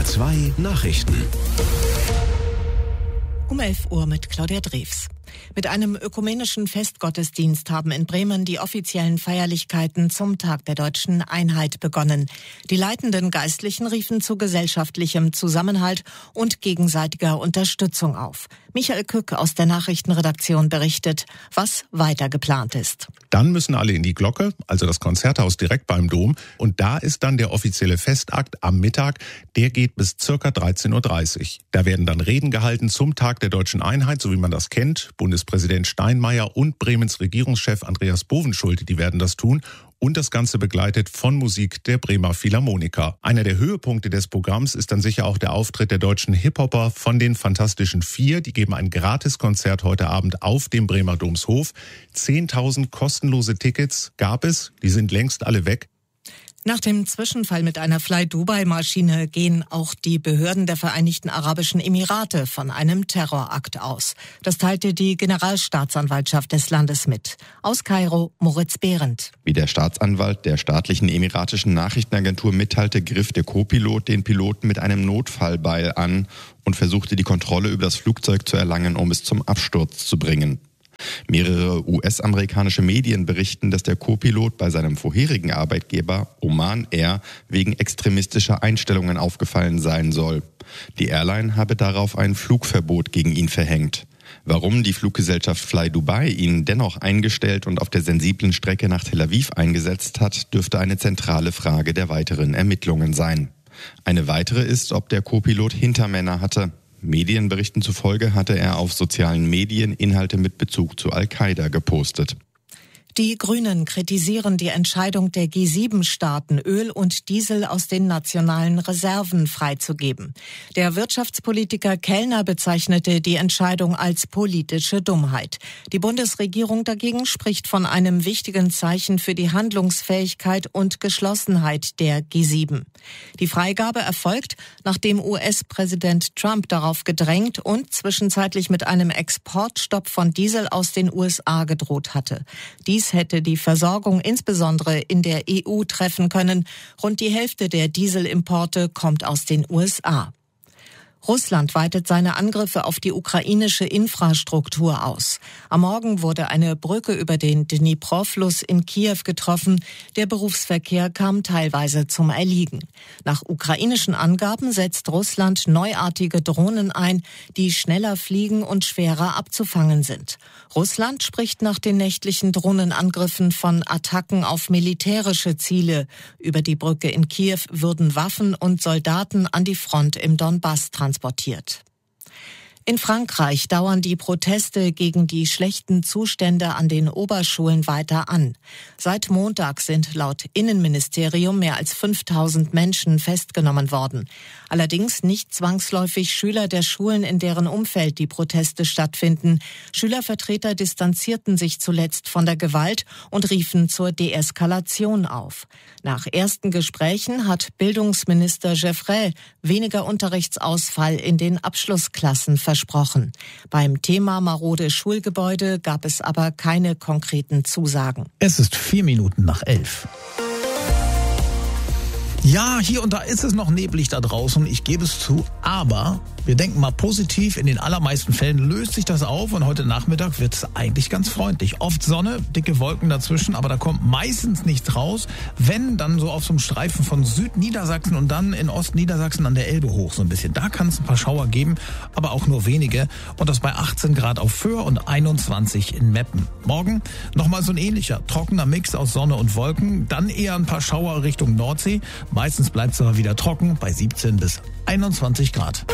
NDR 2 Nachrichten. Um 11 Uhr mit Claudia Drews. Mit einem ökumenischen Festgottesdienst haben in Bremen die offiziellen Feierlichkeiten zum Tag der Deutschen Einheit begonnen. Die leitenden Geistlichen riefen zu gesellschaftlichem Zusammenhalt und gegenseitiger Unterstützung auf. Michael Kück aus der Nachrichtenredaktion berichtet, was weiter geplant ist. Dann müssen alle in die Glocke, also das Konzerthaus direkt beim Dom. Und da ist dann der offizielle Festakt am Mittag. Der geht bis ca. 13.30 Uhr. Da werden dann Reden gehalten zum Tag der Deutschen Einheit, so wie man das kennt. Bundespräsident Steinmeier und Bremens Regierungschef Andreas Bovenschulte, die werden das tun. Und das Ganze begleitet von Musik der Bremer Philharmoniker. Einer der Höhepunkte des Programms ist dann sicher auch der Auftritt der deutschen Hip-Hopper von den Fantastischen Vier. Die geben ein Gratiskonzert heute Abend auf dem Bremer Domshof. 10.000 kostenlose Tickets gab es, die sind längst alle weg. Nach dem Zwischenfall mit einer Fly-Dubai-Maschine gehen auch die Behörden der Vereinigten Arabischen Emirate von einem Terrorakt aus. Das teilte die Generalstaatsanwaltschaft des Landes mit. Aus Kairo, Moritz Behrendt. Wie der Staatsanwalt der staatlichen emiratischen Nachrichtenagentur mitteilte, griff der Co-Pilot den Piloten mit einem Notfallbeil an und versuchte die Kontrolle über das Flugzeug zu erlangen, um es zum Absturz zu bringen. Mehrere US-amerikanische Medien berichten, dass der Co-Pilot bei seinem vorherigen Arbeitgeber Oman Air wegen extremistischer Einstellungen aufgefallen sein soll. Die Airline habe darauf ein Flugverbot gegen ihn verhängt. Warum die Fluggesellschaft Fly Dubai ihn dennoch eingestellt und auf der sensiblen Strecke nach Tel Aviv eingesetzt hat, dürfte eine zentrale Frage der weiteren Ermittlungen sein. Eine weitere ist, ob der Co-Pilot Hintermänner hatte. Medienberichten zufolge hatte er auf sozialen Medien Inhalte mit Bezug zu Al-Qaida gepostet. Die Grünen kritisieren die Entscheidung der G7-Staaten, Öl und Diesel aus den nationalen Reserven freizugeben. Der Wirtschaftspolitiker Kellner bezeichnete die Entscheidung als politische Dummheit. Die Bundesregierung dagegen spricht von einem wichtigen Zeichen für die Handlungsfähigkeit und Geschlossenheit der G7. Die Freigabe erfolgt, nachdem US-Präsident Trump darauf gedrängt und zwischenzeitlich mit einem Exportstopp von Diesel aus den USA gedroht hatte. Dies hätte die Versorgung insbesondere in der EU treffen können. Rund die Hälfte der Dieselimporte kommt aus den USA. Russland weitet seine Angriffe auf die ukrainische Infrastruktur aus. Am Morgen wurde eine Brücke über den Dnipro-Fluss in Kiew getroffen. Der Berufsverkehr kam teilweise zum Erliegen. Nach ukrainischen Angaben setzt Russland neuartige Drohnen ein, die schneller fliegen und schwerer abzufangen sind. Russland spricht nach den nächtlichen Drohnenangriffen von Attacken auf militärische Ziele. Über die Brücke in Kiew würden Waffen und Soldaten an die Front im Donbass transportiert. In Frankreich dauern die Proteste gegen die schlechten Zustände an den Oberschulen weiter an. Seit Montag sind laut Innenministerium mehr als 5.000 Menschen festgenommen worden. Allerdings nicht zwangsläufig Schüler der Schulen, in deren Umfeld die Proteste stattfinden. Schülervertreter distanzierten sich zuletzt von der Gewalt und riefen zur Deeskalation auf. Nach ersten Gesprächen hat Bildungsminister Geoffrey weniger Unterrichtsausfall in den Abschlussklassen versprochen. Beim Thema marode Schulgebäude gab es aber keine konkreten Zusagen. Es ist 11:04. Ja, hier und da ist es noch neblig da draußen, ich gebe es zu, aber wir denken mal positiv, in den allermeisten Fällen löst sich das auf und heute Nachmittag wird es eigentlich ganz freundlich. Oft Sonne, dicke Wolken dazwischen, aber da kommt meistens nichts raus, wenn dann so auf so einem Streifen von Südniedersachsen und dann in Ostniedersachsen an der Elbe hoch so ein bisschen. Da kann es ein paar Schauer geben, aber auch nur wenige und das bei 18 Grad auf Föhr und 21 in Meppen. Morgen nochmal so ein ähnlicher, trockener Mix aus Sonne und Wolken, dann eher ein paar Schauer Richtung Nordsee. Meistens bleibt es aber wieder trocken bei 17 bis 21 Grad.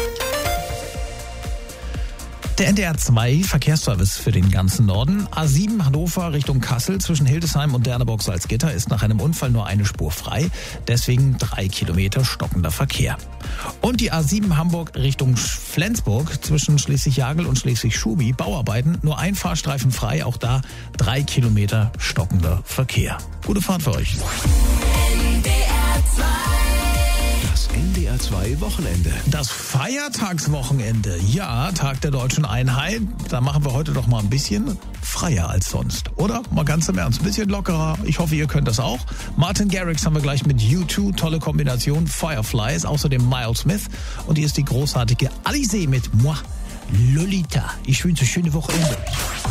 Der NDR 2 Verkehrsservice für den ganzen Norden. A7 Hannover Richtung Kassel zwischen Hildesheim und Derneburg-Salzgitter ist nach einem Unfall nur eine Spur frei. Deswegen 3 Kilometer stockender Verkehr. Und die A7 Hamburg Richtung Flensburg zwischen Schleswig-Jagel und Schleswig-Schubi. Bauarbeiten, nur ein Fahrstreifen frei. Auch da 3 Kilometer stockender Verkehr. Gute Fahrt für euch. Das NDR 2 freie Wochenende. Das Feiertagswochenende. Ja, Tag der Deutschen Einheit. Da machen wir heute doch mal ein bisschen freier als sonst. Oder? Mal ganz im Ernst. Ein bisschen lockerer. Ich hoffe, ihr könnt das auch. Martin Garrix haben wir gleich mit U2. Tolle Kombination. Fireflies. Außerdem Miles Smith. Und hier ist die großartige Alizée mit Moi, Lolita. Ich wünsche schöne Wochenende.